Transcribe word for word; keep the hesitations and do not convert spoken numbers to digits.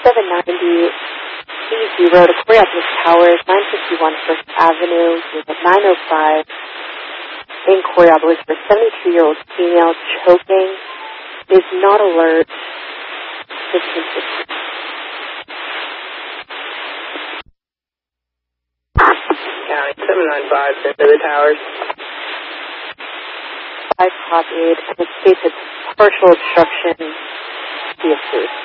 seven ninety Easy Road to Coraopolis Towers, nine fifty-one First Avenue, unit nine oh five, in Coraopolis for seventy-two-year-old female choking, is not alert, fifteen fifty. County seven nine five, into the towers. five copied, and it states it's partial obstruction, be approved.